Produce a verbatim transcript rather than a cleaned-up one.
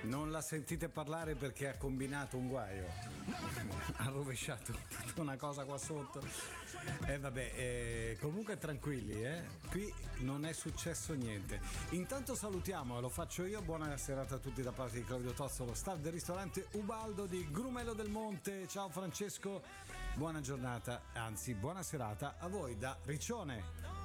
Non la sentite parlare perché ha combinato un guaio. Ha rovesciato tutta una cosa qua sotto. E eh vabbè, eh, comunque tranquilli, eh? Qui non è successo niente. Intanto salutiamo, e lo faccio io. Buona serata a tutti da parte di Claudio Tozzolo, staff del ristorante Ubaldo di Grumello del Monte. Ciao Francesco, buona giornata, anzi buona serata a voi da Riccione.